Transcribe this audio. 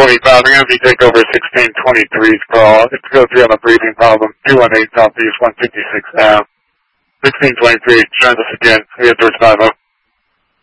I'm going to be take over 1623's call. It's go through on a breathing problem. 218 Southeast 156 down. 1623, join us again. We have doors 50.